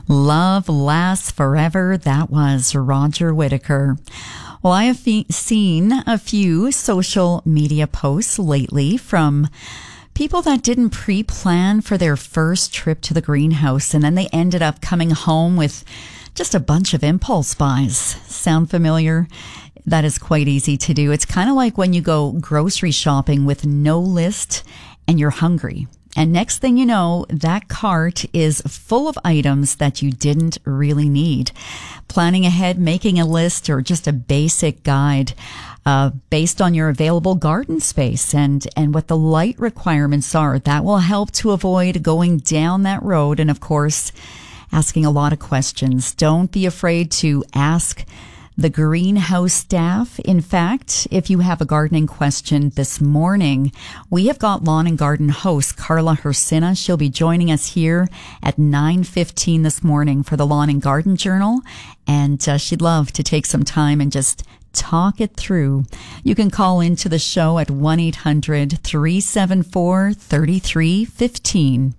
Love Lasts Forever. That was Roger Whittaker. Well, I have seen a few social media posts lately from people that didn't pre-plan for their first trip to the greenhouse, and then they ended up coming home with just a bunch of impulse buys. Sound familiar? That is quite easy to do. It's kind of like when you go grocery shopping with no list and you're hungry. And next thing you know, that cart is full of items that you didn't really need. Planning ahead, making a list, or just a basic guide based on your available garden space and what the light requirements are, that will help to avoid going down that road. And of course, asking a lot of questions. Don't be afraid to ask the greenhouse staff. In fact, if you have a gardening question this morning, we have got lawn and garden host Carla Hersina. She'll be joining us here at 9:15 this morning for the Lawn and Garden Journal, and she'd love to take some time and just talk it through. You can call into the show at 1-800-374-3315.